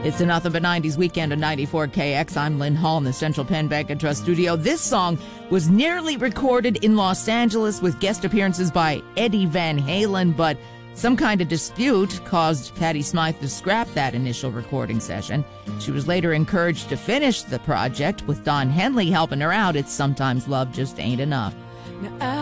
It's a Nothing But 90s Weekend on 94KX. I'm Lynn Hall in the Central Penn Bank and Trust studio. This song was nearly recorded in Los Angeles with guest appearances by Eddie Van Halen, but some kind of dispute caused Patti Smythe to scrap that initial recording session. She was later encouraged to finish the project with Don Henley helping her out. It's sometimes love just ain't enough. Now